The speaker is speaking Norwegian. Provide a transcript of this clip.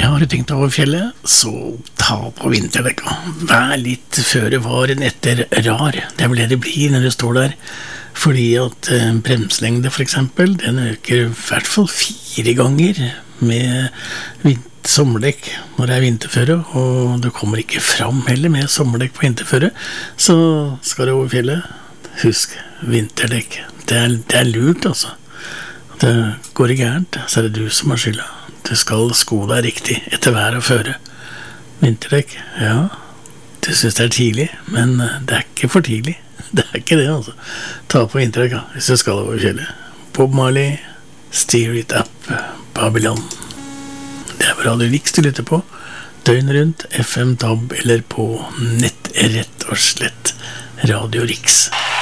Har du tenkt over fjellet, så ta på vinterdekka. Vær litt føre var enn etter rar. Det vel det blir når du står der. Fordi at bremslengde for eksempel, den øker I hvert fall 4 ganger med sommerdekk når det vinterføre, og du kommer ikke fram heller med sommerdekk på vinterføre. Så skal du over fjellet, husk vinterdekk. Det lurt altså. Det går det gærent, så det du som har skylda. Du skal sko deg riktig etter vær og føre. Vinterdekk, ja, du synes det tidlig, men det ikke for tidlig. Det ikke det, altså. Ta på vinterdekk, hvis du skal over fjellet. Bob Marley, Steer It Up, Babylon. Det på Radio Riks du lytter på. Døgn rundt, FM, DAB eller på nett rett og slett Radio Riks.